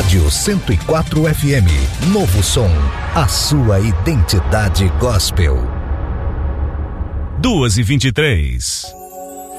Rádio 104 FM, novo som, a sua identidade gospel. 2h23.